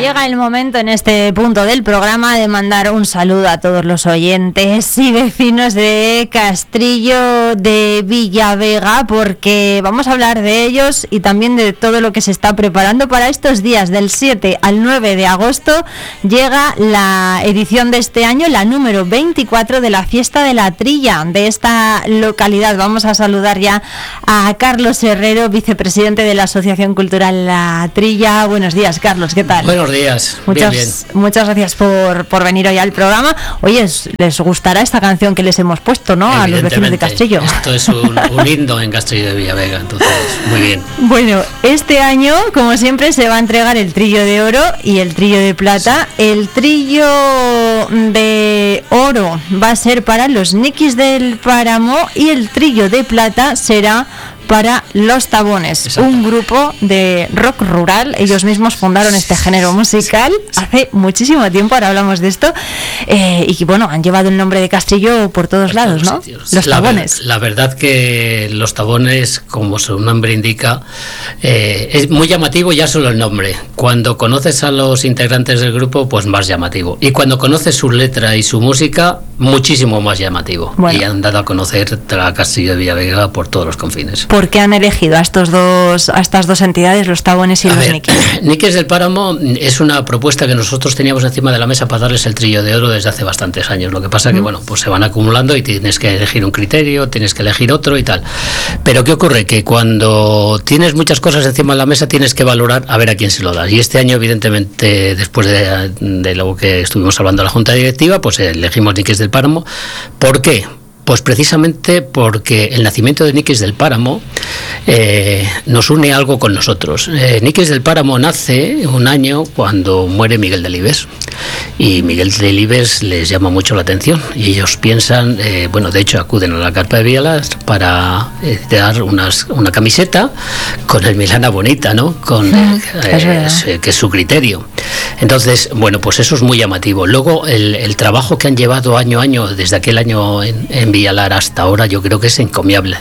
llega el momento en este punto del programa de mandar un saludo a todos los oyentes y vecinos de Castrillo de Villavega, porque vamos a hablar de ellos y también de todo lo que se está preparando para estos días. Del 7 al 9 de agosto llega la edición de este año, la número 24 de la Fiesta de la Trilla de esta localidad. Vamos a saludar ya a Carlos Herrero, vicepresidente de la Asociación Cultural La Trilla. Buenos días, Carlos, ¿qué tal? Buenos días, muchas gracias por venir hoy al programa. Oye, les gustará esta canción que les hemos puesto, ¿no? A los vecinos de Castrillo. Esto es un himno en Castrillo de Villavega, entonces, muy bien. Bueno, este año, como siempre, se va a entregar el Trillo de Oro y el Trillo de Plata. Sí. El Trillo de Oro va a ser para los Niquis del Páramo y el Trillo de Plata será para Los Tabones, un grupo de rock rural. Ellos mismos fundaron este género musical hace muchísimo tiempo, ahora hablamos de esto, y bueno, han llevado el nombre de Castrillo por todos lados, ¿no? Los Tabones. La verdad que Los Tabones, como su nombre indica, es muy llamativo ya solo el nombre. Cuando conoces a los integrantes del grupo, pues más llamativo. Y cuando conoces su letra y su música, muchísimo más llamativo. Bueno. Y han dado a conocer a Castrillo de Villavega por todos los confines. ¿Por qué han elegido a estas dos entidades, los Tabones y los Niquis? Niquis del Páramo es una propuesta que nosotros teníamos encima de la mesa para darles el Trillo de Oro desde hace bastantes años. Lo que pasa que, bueno, pues se van acumulando y tienes que elegir un criterio, tienes que elegir otro y tal. Pero ¿qué ocurre? Que cuando tienes muchas cosas encima de la mesa tienes que valorar a ver a quién se lo das. Y este año, evidentemente, después de lo que estuvimos hablando en la Junta Directiva, pues elegimos Niquis del Páramo. ¿Por qué? Pues precisamente porque el nacimiento de Niquis del Páramo nos une algo con nosotros. Niquis del Páramo nace un año cuando muere Miguel Delibes, y Miguel Delibes les llama mucho la atención y ellos piensan, de hecho acuden a la carpa de Villalar para dar una camiseta con el Milana Bonita, ¿no? Que es su criterio. Entonces, bueno, pues eso es muy llamativo. Luego el trabajo que han llevado año a año, desde aquel año en Villalar hasta ahora, yo creo que es encomiable.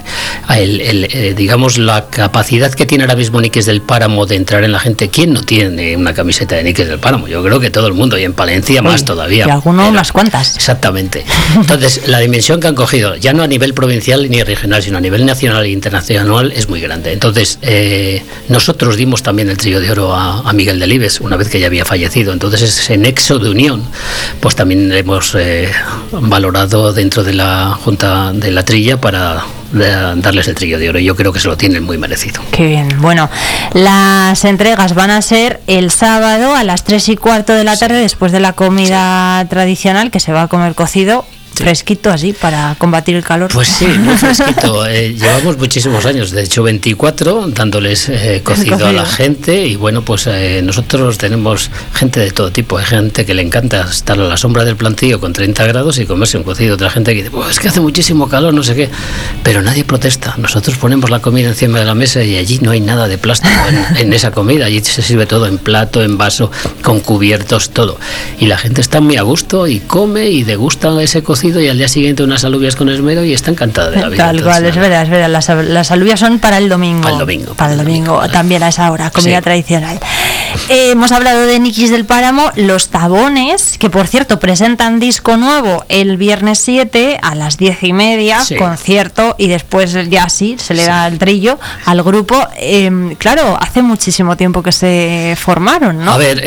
Digamos, la capacidad que tiene ahora mismo Niquis del Páramo de entrar en la gente. ¿Quién no tiene una camiseta de Niquis del Páramo? Yo creo que todo el mundo, y en Palencia más todavía. Y algunos unas cuantas. Exactamente. Entonces, la dimensión que han cogido, ya no a nivel provincial ni regional, sino a nivel nacional e internacional, es muy grande. Entonces, nosotros dimos también el Trillo de Oro a Miguel Delibes, una vez que ya había fallecido. Entonces, ese nexo de unión, pues también hemos valorado dentro de la Junta de la Trilla para darles el Trillo de Oro. Yo creo que se lo tienen muy merecido. Qué bien. Bueno, las entregas van a ser el sábado a las 3:15 de la tarde, después de la comida tradicional, que se va a comer cocido. Fresquito así para combatir el calor. Pues sí, muy fresquito. Llevamos muchísimos años, de hecho 24, dándoles cocido a la gente, y bueno, pues nosotros tenemos gente de todo tipo. Hay gente que le encanta estar a la sombra del plantío con 30 grados y comerse un cocido. Otra gente que dice, pues es que hace muchísimo calor, no sé qué. Pero nadie protesta. Nosotros ponemos la comida encima de la mesa y allí no hay nada de plástico en esa comida. Allí se sirve todo en plato, en vaso, con cubiertos, todo. Y la gente está muy a gusto y come y degusta ese cocido, y al día siguiente unas alubias con esmero y está encantada de la vida. Tal cual, es verdad. Las alubias son para el domingo. Para el domingo, también a esa hora, comida tradicional. Hemos hablado de Niquis del Páramo, Los Tabones, que por cierto presentan disco nuevo el viernes 7 a las 10:30, concierto, y después ya se le da el trillo al grupo. Claro, hace muchísimo tiempo que se formaron, ¿no? A ver,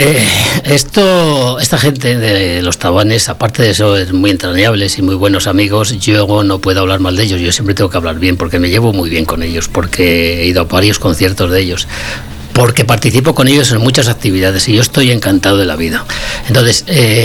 esta gente de Los Tabones, aparte de eso, es muy entrañables y muy buenos amigos. Yo no puedo hablar mal de ellos, yo siempre tengo que hablar bien, porque me llevo muy bien con ellos, porque he ido a varios conciertos de ellos, porque participo con ellos en muchas actividades y yo estoy encantado de la vida. Entonces,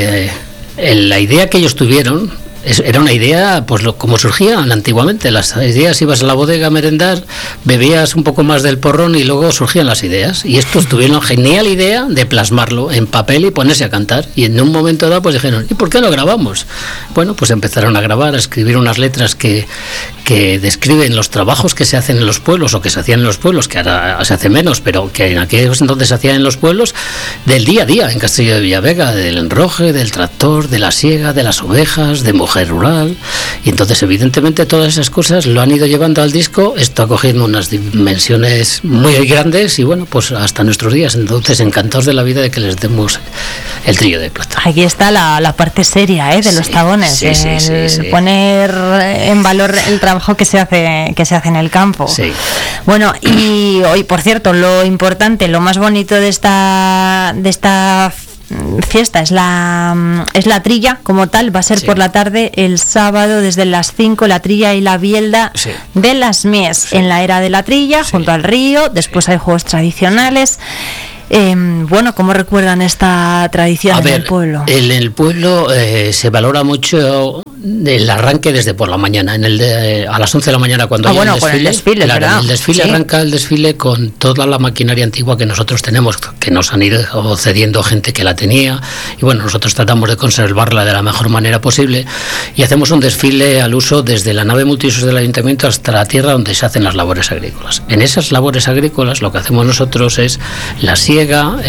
la idea que ellos tuvieron era una idea, pues como surgían antiguamente las ideas. Ibas a la bodega a merendar, bebías un poco más del porrón y luego surgían las ideas, y estos tuvieron la genial idea de plasmarlo en papel y ponerse a cantar, y en un momento dado pues dijeron, ¿y por qué no grabamos? Bueno, pues empezaron a grabar, a escribir unas letras que que describen los trabajos que se hacen en los pueblos o que se hacían en los pueblos, que ahora se hace menos, pero que en aquellos entonces se hacían en los pueblos, del día a día en Castillo de Villavega, del enroje, del tractor, de la siega, de las ovejas, de mujer rural. Y entonces evidentemente todas esas cosas lo han ido llevando al disco. Esto ha cogido unas dimensiones muy grandes y bueno, pues hasta nuestros días. Entonces encantados de la vida de que les demos el Trillo de Plata. Aquí está la parte seria de los tabones, sí. Poner en valor el trabajo que se hace en el campo. Sí. Bueno, y hoy, por cierto, lo importante, lo más bonito de esta fiesta es la trilla como tal. Va a ser por la tarde el sábado desde las 5, la trilla y la bielda de las Mies en la era de la trilla, junto al río. Después hay juegos tradicionales. Bueno, ¿cómo recuerdan esta tradición en el pueblo? En el pueblo se valora mucho el arranque desde por la mañana, a las 11 de la mañana cuando hay el desfile. Claro, el desfile arranca el desfile con toda la maquinaria antigua que nosotros tenemos, que nos han ido cediendo gente que la tenía, y bueno, nosotros tratamos de conservarla de la mejor manera posible, y hacemos un desfile al uso desde la nave multiusos del ayuntamiento hasta la tierra donde se hacen las labores agrícolas. En esas labores agrícolas lo que hacemos nosotros es la siega,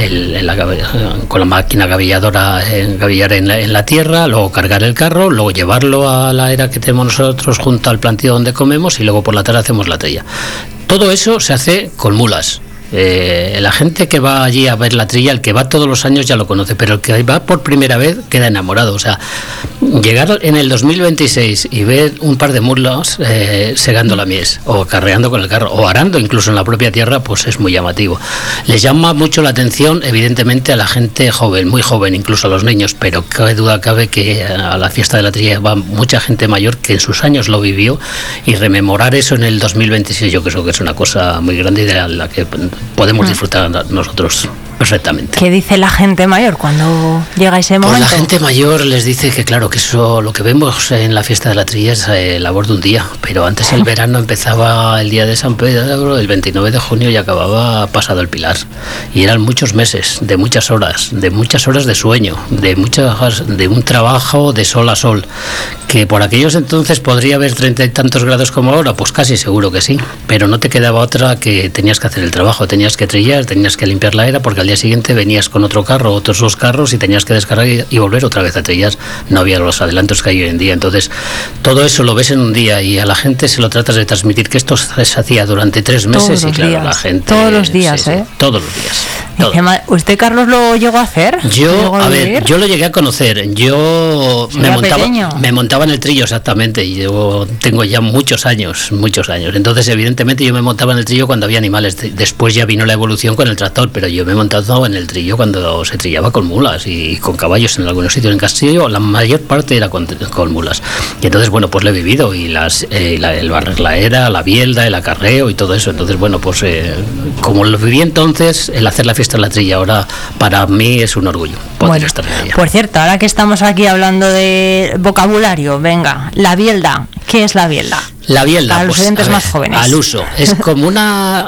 con la máquina gavilladora, gavillar en la tierra, luego cargar el carro, luego llevarlo a la era que tenemos nosotros junto al plantío donde comemos, y luego por la tarde hacemos la trilla. Todo eso se hace con mulas. La gente que va allí a ver la trilla, el que va todos los años ya lo conoce, pero el que va por primera vez queda enamorado. O sea, llegar en el 2026 y ver un par de mulas segando la mies, o carreando con el carro, o arando incluso en la propia tierra, pues es muy llamativo. Les llama mucho la atención, evidentemente, a la gente joven, muy joven, incluso a los niños, pero qué duda cabe que a la fiesta de la trilla va mucha gente mayor que en sus años lo vivió, y rememorar eso en el 2026 yo creo que es una cosa muy grande y de la que podemos disfrutar nosotros perfectamente. ¿Qué dice la gente mayor cuando llega ese momento? Pues la gente mayor les dice que claro, que eso, lo que vemos en la fiesta de la trilla es labor de un día, pero antes el verano empezaba el día de San Pedro, el 29 de junio, y acababa pasado el Pilar, y eran muchos meses, de muchas horas de sueño, de un trabajo de sol a sol, que por aquellos entonces podría haber 30 y tantos grados como ahora, pues casi seguro que sí, pero no te quedaba otra que tenías que hacer el trabajo, tenías que trillar, tenías que limpiar la era, porque al día siguiente venías con otro carro, otros 2 carros, y tenías que descargar y volver otra vez a trillar. No había los adelantos que hay hoy en día. Entonces, todo eso lo ves en un día, y a la gente se lo tratas de transmitir, que esto se hacía durante 3 meses, y claro, la gente... Todos los días, todos los días. ¿Usted, Carlos, lo llegó a hacer? Yo lo llegué a conocer. Yo me montaba en el trillo, exactamente. Yo tengo ya muchos años. Entonces, evidentemente, yo me montaba en el trillo cuando había animales. Después ya vino la evolución con el tractor, pero yo me he montado en el trillo cuando se trillaba con mulas y con caballos en algunos sitios. En Castillo la mayor parte era con mulas. Y entonces, bueno, pues lo he vivido, y el barrer la era, la bielda, el acarreo y todo eso. Entonces, bueno, pues como lo viví entonces, el hacer la fiesta en la trilla ahora para mí es un orgullo poder estar en ella. Por cierto, ahora que estamos aquí hablando de vocabulario, venga, la bielda, ¿qué es la bielda? La bielda, para los oyentes más jóvenes. Al uso, es como una...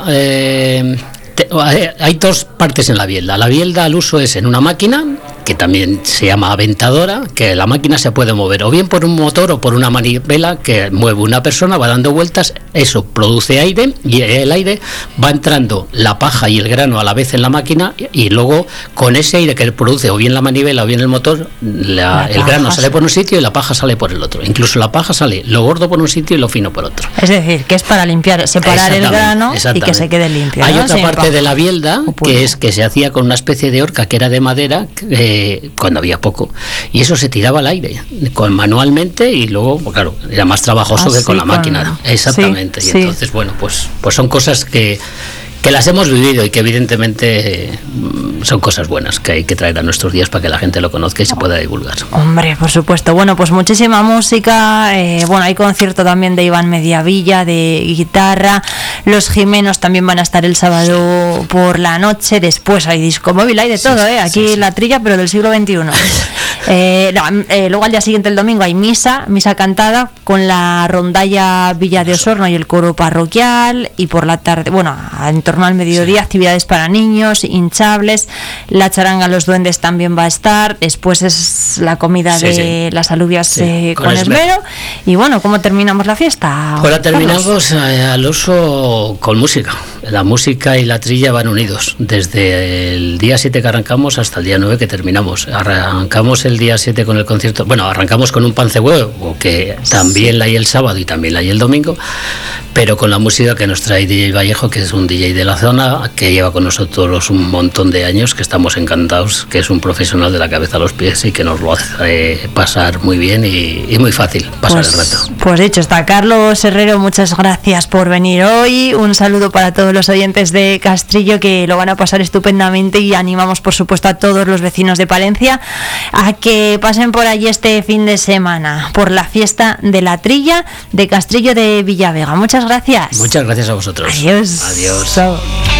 hay 2 partes en la bielda. La bielda al uso es en una máquina, que también se llama aventadora, que la máquina se puede mover o bien por un motor o por una manivela que mueve una persona, va dando vueltas, eso produce aire, y el aire va entrando la paja y el grano a la vez en la máquina, y luego con ese aire que produce o bien la manivela o bien el motor, el grano sale por un sitio y la paja sale por el otro. Incluso la paja sale lo gordo por un sitio y lo fino por otro. Es decir, que es para limpiar, separar el grano y que se quede limpio. Hay otra parte de la bielda que se hacía con una especie de horca que era de madera, cuando había poco, y eso se tiraba al aire manualmente, y luego, pues claro, era más trabajoso que con la máquina. Exactamente. Y entonces, bueno, pues son cosas que las hemos vivido y que evidentemente son cosas buenas que hay que traer a nuestros días para que la gente lo conozca y se pueda divulgar. Hombre, por supuesto. Bueno, pues muchísima música. Bueno, hay concierto también de Iván Mediavilla, de guitarra. Los Jimenos también van a estar el sábado por la noche. Después hay disco móvil, hay de todo, aquí la trilla, pero del siglo XXI. Luego al día siguiente, el domingo, hay misa cantada con la rondalla Villa de Osorno y el coro parroquial, y por la tarde, en torno al mediodía, actividades para niños, hinchables, la charanga Los Duendes también va a estar, después es la comida de las alubias con esmero. Y ¿cómo terminamos la fiesta? Pues la terminamos al uso con música. La música y la trilla van unidos desde el día 7 que arrancamos hasta el día 9 que terminamos. Arrancamos el día 7 con el concierto, arrancamos con un pancehuevo, que también la hay el sábado y también la hay el domingo, pero con la música que nos trae DJ Vallejo, que es un DJ de la zona, que lleva con nosotros un montón de años, que estamos encantados, que es un profesional de la cabeza a los pies y que nos lo hace pasar muy bien y muy fácil pasar el rato. Pues dicho está. Carlos Herrero, muchas gracias por venir hoy. Un saludo para todos los oyentes de Castrillo, que lo van a pasar estupendamente, y animamos por supuesto a todos los vecinos de Palencia a que pasen por allí este fin de semana por la fiesta de la trilla de Castrillo de Villavega. Muchas gracias. Muchas gracias a vosotros. Adiós. Adiós. Chao.